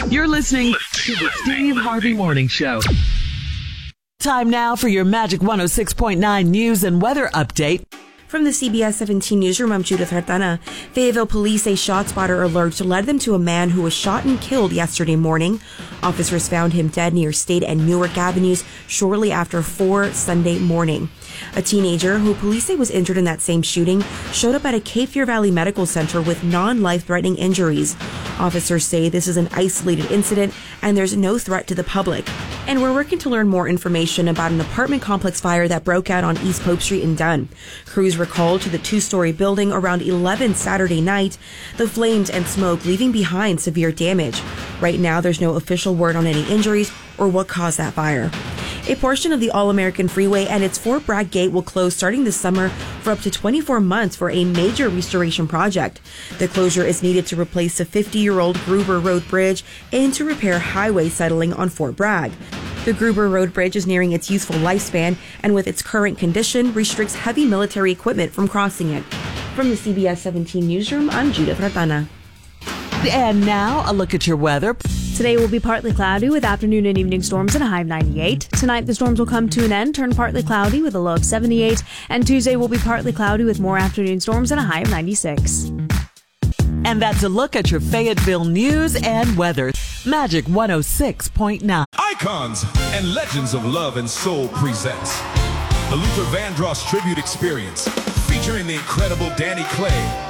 You're listening to the Steve Harvey Morning Show. Time now for your Magic 106.9 news and weather update. From the CBS 17 newsroom, I'm Judith Hartana. Fayetteville police say ShotSpotter alert led them to a man who was shot and killed yesterday morning. Officers found him dead near State and Newark Avenues shortly after 4 Sunday morning. A teenager who police say was injured in that same shooting showed up at a Cape Fear Valley Medical Center with non-life-threatening injuries. Officers say this is an isolated incident and there's no threat to the public. And we're working to learn more information about an apartment complex fire that broke out on East Pope Street in Dunn. Crews were called to the 2-story building around 11 Saturday night. The flames and smoke leaving behind severe damage. Right now, there's no official word on any injuries or what caused that fire. A portion of the All-American Freeway and its Fort Bragg Gate will close starting this summer for up to 24 months for a major restoration project. The closure is needed to replace the 50-year-old Gruber Road Bridge and to repair highway settling on Fort Bragg. The Gruber Road Bridge is nearing its useful lifespan and with its current condition restricts heavy military equipment from crossing it. From the CBS 17 newsroom, I'm Judith Ratana. And now, a look at your weather. Today will be partly cloudy with afternoon and evening storms and a high of 98. Tonight, the storms will come to an end, turn partly cloudy with a low of 78. And Tuesday will be partly cloudy with more afternoon storms and a high of 96. And that's a look at your Fayetteville news and weather. Magic 106.9. Icons and Legends of Love and Soul presents the Luther Vandross Tribute Experience, featuring the incredible Danny Clay.